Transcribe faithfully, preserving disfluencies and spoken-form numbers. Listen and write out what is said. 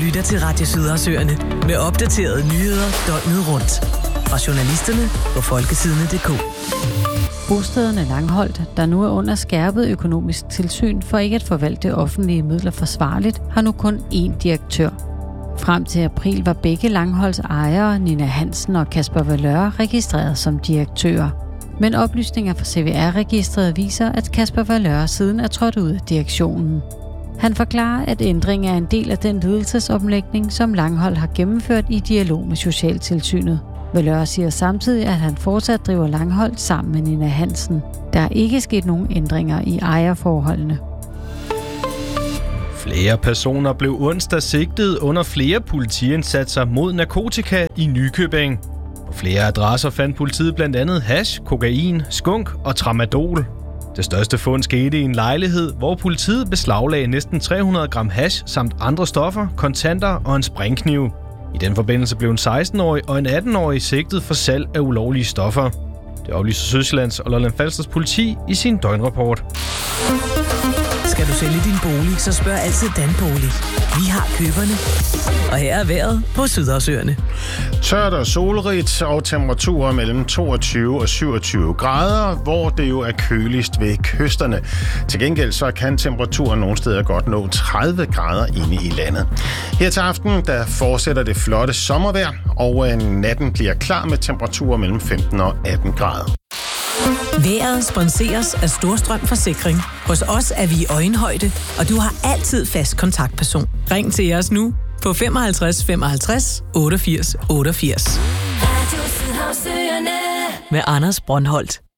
lytter til Radio Sydersøerne med opdaterede nyheder døgnet rundt. Fra journalisterne på folketidene punktum d k. Bostederne Langholt, der nu er under skærpet økonomisk tilsyn for ikke at forvalte offentlige midler forsvarligt, har nu kun én direktør. Frem til april var begge Langholts ejere, Nina Hansen og Kasper Valeur, registreret som direktører. Men oplysninger fra C V R-registret viser, at Kasper Valeur siden er trådt ud af direktionen. Han forklarer, at ændringen er en del af den ledelsesomlægning, som Langholt har gennemført i dialog med Socialtilsynet. Valeur siger samtidig, at han fortsat driver Langholt sammen med Nina Hansen. Der er ikke sket nogen ændringer i ejerforholdene. Flere personer blev onsdag sigtet under flere politiindsatser mod narkotika i Nykøbing. På flere adresser fandt politiet blandt andet hash, kokain, skunk og tramadol. Det største fund skete i en lejlighed, hvor politiet beslaglagde næsten tre hundrede gram hash samt andre stoffer, kontanter og en springkniv. I den forbindelse blev en seksten-årig og en atten-årig sigtet for salg af ulovlige stoffer. Det oplyser Sydsjællands og Lolland-Falsters politi i sin døgnrapport. Skal du sælge din bolig, så spørg altid Danbolig. Vi har køberne. Og her er vejret på Sydersøerne. Tørt og solrigt og temperaturer mellem toogtyve og syvogtyve grader, hvor det jo er køligst ved kysterne. Til gengæld så kan temperaturen nogle steder godt nå tredive grader inde i landet. Her til aften der fortsætter det flotte sommervejr, og natten bliver klar med temperaturer mellem femten og atten grader. Vejret sponseres af Storstrøm Forsikring. Hos os er vi i øjenhøjde, og du har altid fast kontaktperson. Ring til os nu på femoghalvtreds femoghalvtreds otteogfirs otteogfirs. Med Anders Brøndholt.